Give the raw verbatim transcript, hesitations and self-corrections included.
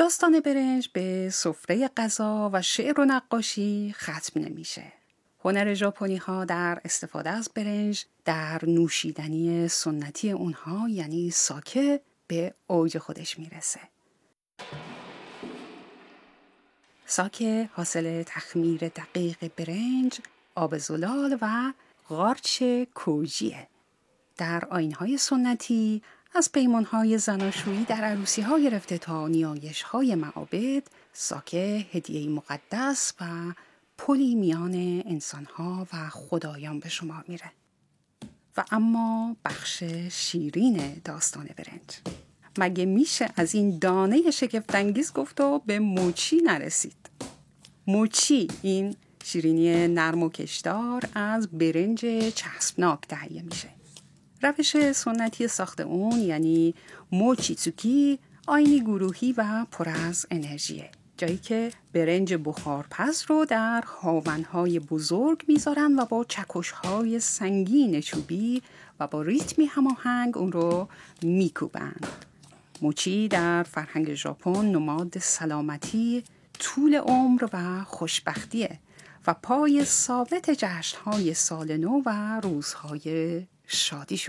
داستان برنج به سفره غذا و شعر و نقاشی ختم نمیشه. هنر ژاپنی ها در استفاده از برنج در نوشیدنی سنتی اونها یعنی ساکه به اوج خودش میرسه. ساکه حاصل تخمیر دقیق برنج، آب زلال و قارچ کوجیه. در آیین‌های سنتی از پیمان‌های زناشویی در عروسی‌ها گرفته تا نیایش‌های معابد، ساکه هدیه‌ای مقدس و پلی میان انسان‌ها و خدایان به شمار میره. و اما بخش شیرین داستان برنج. مگه میشه از این دانه شگفت‌انگیز گفت و به موچی نرسید؟ موچی، این شیرینی نرم و کشدار از برنج چسبناک تهیه میشه. روش سنتی ساخت اون یعنی موچیتسوکی آینی گروهی و پر از انرژیه، جایی که برنج بخارپز رو در هاونهای بزرگ میذارن و با چکشهای سنگین چوبی و با ریتمی هماهنگ اون رو میکوبند. موچی در فرهنگ ژاپن نماد سلامتی، طول عمر و خوشبختیه و پای ثابت جشن‌های سال نو و روزهای شادی شد.